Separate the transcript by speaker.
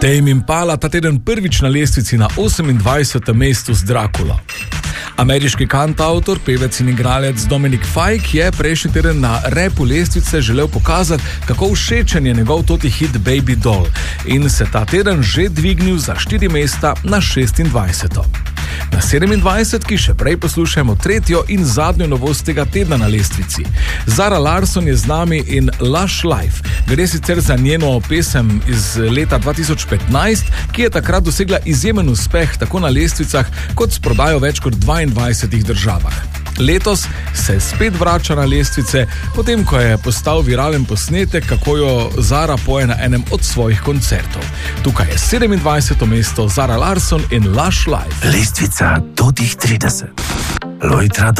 Speaker 1: Tame Impala ta teden prvič na lestvici na 28. mestu z Draculo. Ameriški kantautor, pevec in igralec Dominic Fike je prejšnji teden na repu lestvice želel pokazati, kako všečen je njegov toti hit Baby Doll in se ta teden že dvignil za 4 mesta na 26. Na 27. še prej poslušajmo tretjo in zadnjo novost tega tedna na lestvici. Zara Larsson je z nami in Lush Life. Gre sicer za njeno pesem iz leta 2015, ki je takrat dosegla izjemen uspeh tako na lestvicah, kot s prodajo več kot 22 državah. Letos se spet vrača na lestvice, potem ko je postal viralen posnetek, kako jo Zara poje na enem od svojih koncertov. Tukaj je 27. mesto Zara Larsson in Lush Life.
Speaker 2: Lestvica do tih 30. Lojtra